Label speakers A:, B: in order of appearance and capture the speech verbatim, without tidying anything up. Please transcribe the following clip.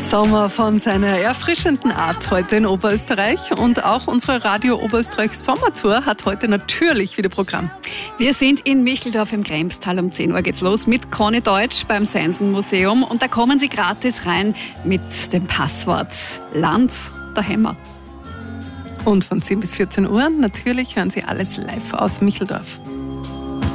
A: Sommer von seiner erfrischenden Art heute in Oberösterreich, und auch unsere Radio Oberösterreich Sommertour hat heute natürlich wieder Programm.
B: Wir sind in Micheldorf im Kremstal. Um zehn Uhr geht's los mit Conny Deutsch beim Seinsen-Museum, und da kommen Sie gratis rein mit dem Passwort Lanz der Hämmer.
A: Und von zehn bis vierzehn Uhr natürlich hören Sie alles live aus Micheldorf.